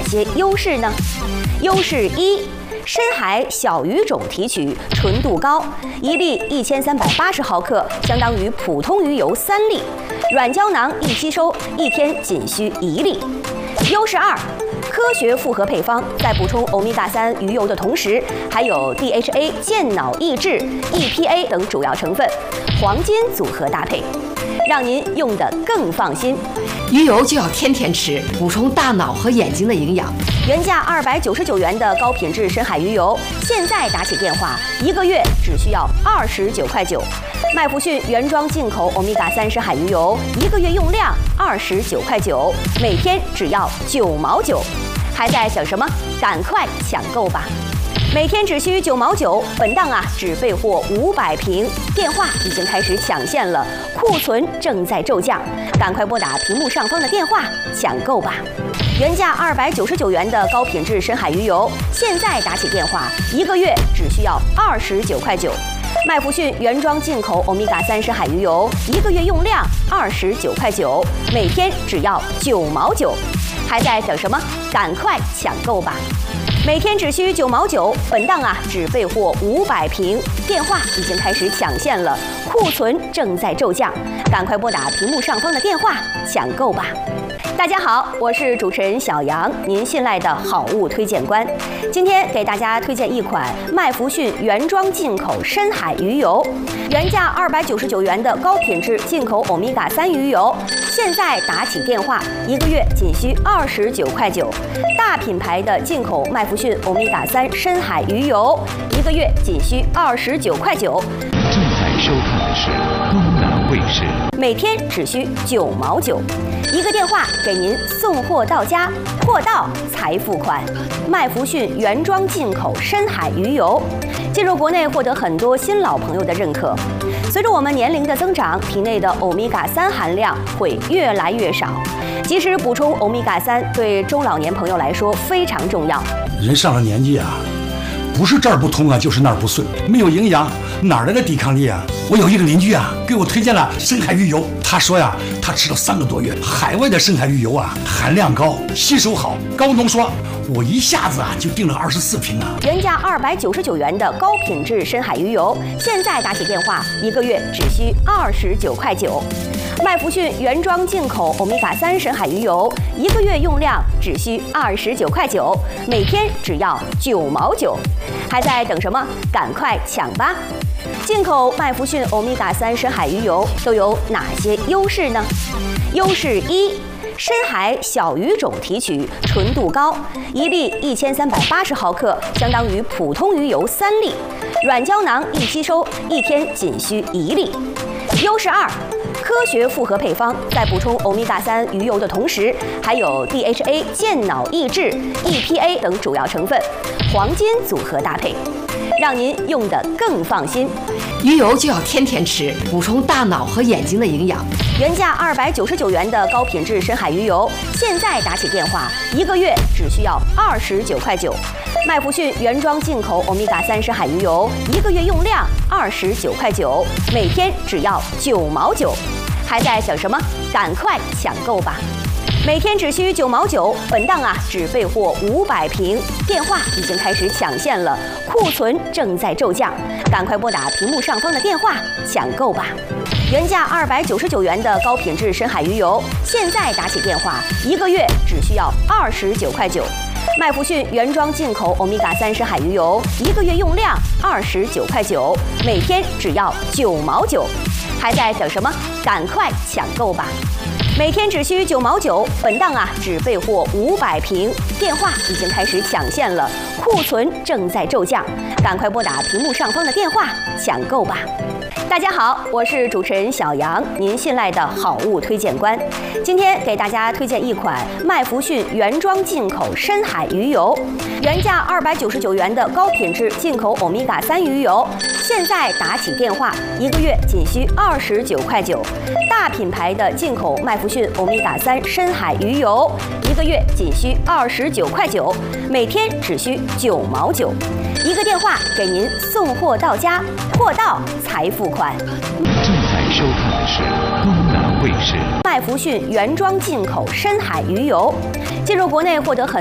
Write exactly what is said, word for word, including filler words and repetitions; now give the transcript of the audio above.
些优势呢？优势一。 深海小鱼种提取，纯度高，一粒一千三百八十毫克，相当于普通鱼油三粒。软胶囊易吸收，一天仅需一粒。优势二，科学复合配方，在补充欧米伽三鱼油的同时，还有 D H A 健脑益智、E P A 等主要成分，黄金组合搭配，让您用得更放心。 鱼油就要天天吃，补充大脑和眼睛的营养。 原价二百九十九元的高品质深海鱼油，现在打起电话，一个月只需要二十九块九。麦弗逊原装进口欧米伽三深海鱼油，一个月用量二十九块九，每天只要九毛九。还在等什么？赶快抢购吧！每天只需九毛九，本档啊只备货五百瓶，电话已经开始抢现了，库存正在骤降，赶快拨打屏幕上方的电话抢购吧！ 原价二百九十九元的高品质深海鱼油，现在打起电话，一个月只需要二十九块九。麦弗逊原装进口欧米伽三深海鱼油，一个月用量二十九块九，每天只要九毛九。还在等什么？赶快抢购吧！每天只需九毛九，本档啊只备货五百瓶，电话已经开始抢现了，库存正在骤降，赶快拨打屏幕上方的电话抢购吧！ 大家好，我是主持人小杨，您信赖的好物推荐官。今天给大家推荐一款麦弗逊原装进口深海鱼油，原价二百九十九元的高品质进口欧米伽三鱼油，现在打起电话，一个月仅需二十九块九。大品牌的进口麦弗逊欧米伽三深海鱼油，一个月仅需二十九块九。 正在收看的是东南卫视， 每天只需九毛九。 一个电话给您送货到家，货到才付款。麦弗逊原装进口深海鱼油，进入国内获得很多新老朋友的认可。随着我们年龄的增长，体内的欧米伽三含量会越来越少。及时补充欧米伽三对中老年朋友来说非常重要。 人上了年纪啊，不是这儿不通啊，就是那儿不顺，没有营养，哪来的抵抗力啊？ 我有一个邻居啊，给我推荐了深海鱼油。他说呀，他吃了三个多月，海外的深海鱼油啊，含量高，吸收好，高浓缩。我一下子啊就订了二十四瓶啊。 原价二百九十九元的高品质深海鱼油，现在打起电话，一个月只需二十九块九。麦弗逊原装进口欧米伽三深海鱼油，一个月用量只需二十九块九，每天只要九毛九。还在等什么？赶快抢吧！ 进口麦弗逊欧米伽三深海鱼油都有哪些优势呢？优势一，深海小鱼种提取，纯度高，一粒一千三百八十毫克，相当于普通鱼油三粒。软胶囊易吸收，一天仅需一粒。优势二，科学复合配方，在补充欧米伽三鱼油的同时，还有 D H A 健脑益智、E P A 等主要成分，黄金组合搭配，让您用得更放心。 鱼油就要天天吃，补充大脑和眼睛的营养。 原价二百九十九元的高品质深海鱼油，现在打起电话，一个月只需要二十九块九。麦弗逊原装进口欧米伽三深海鱼油，一个月用量二十九块九，每天只要九毛九。还在等什么？赶快抢购吧！ 每天只需九毛九，本档啊只备货五百瓶，电话已经开始抢现了，库存正在骤降，赶快拨打屏幕上方的电话抢购吧！原价二百九十九元的高品质深海鱼油，现在打起电话，一个月只需要二十九块九。麦弗逊原装进口欧米伽三深海鱼油，一个月用量二十九块九，每天只要九毛九。还在等什么？赶快抢购吧！ 每天只需九毛九，本档啊只备货五百瓶，电话已经开始抢现了，库存正在骤降，赶快拨打屏幕上方的电话抢购吧！大家好，我是主持人小杨，您信赖的好物推荐官。今天给大家推荐一款麦弗逊原装进口深海鱼油，原价二百九十九元的高品质进口欧米伽三鱼油，现在打起电话，一个月仅需二十九块九。大品牌的进口麦弗逊欧米伽三深海鱼油，一个月仅需二十九块九，每天只需九毛九。一个电话给您送货到家，货到才付款。 正在收看的是东南卫视。 麦弗逊原装进口深海鱼油，进入国内获得很